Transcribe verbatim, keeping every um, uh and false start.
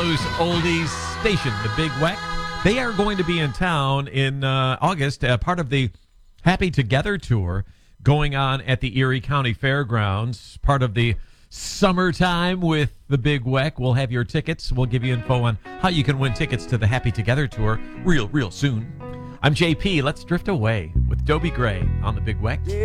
Toledo's oldies station, the Big Weck. They are going to be in town in uh, August, uh, part of the Happy Together tour going on at the Erie County Fairgrounds, part of the summertime with the Big Weck. We'll have your tickets. We'll give you info on how you can win tickets to the Happy Together tour real, real soon. I'm J P. Let's drift away with Dobie Gray on the Big Weck.